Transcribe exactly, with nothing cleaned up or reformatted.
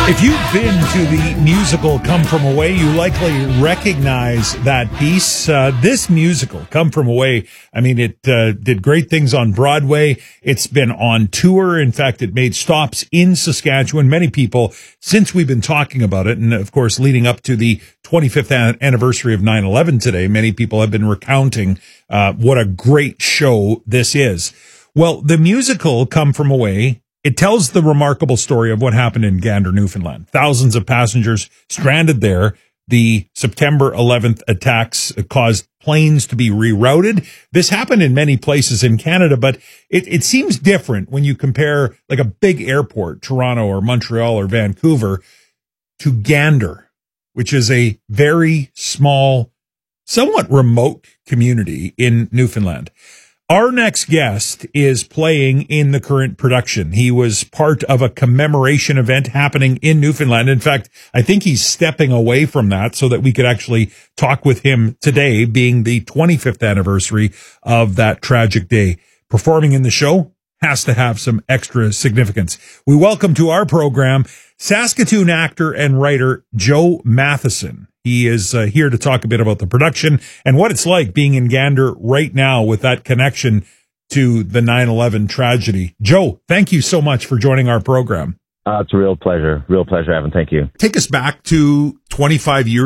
If you've been to the musical Come From Away, you likely recognize that piece. Uh, this musical, Come From Away, I mean, it uh, did great things on Broadway. It's been on tour. In fact, it made stops in Saskatchewan. Many people, since we've been talking about it, and of course, leading up to the twenty-fifth anniversary of nine eleven today, many people have been recounting uh, what a great show this is. Well, the musical Come From Away, it tells the remarkable story of what happened in Gander, Newfoundland. Thousands of passengers stranded there. The September eleventh attacks caused planes to be rerouted. This happened in many places in Canada, but it, it seems different when you compare like a big airport, Toronto or Montreal or Vancouver, to Gander, which is a very small, somewhat remote community in Newfoundland. Our next guest is playing in the current production. He was part of a commemoration event happening in Newfoundland. In fact, I think he's stepping away from that so that we could actually talk with him today, being the twenty-fifth anniversary of that tragic day. Performing in the show has to have some extra significance. We welcome to our program Saskatoon actor and writer Joe Matheson. He is uh, here to talk a bit about the production and what it's like being in Gander right now with that connection to the nine eleven tragedy. Joe, thank you so much for joining our program. Uh, it's a real pleasure. Real pleasure, Evan. Thank you. Take us back to twenty-five years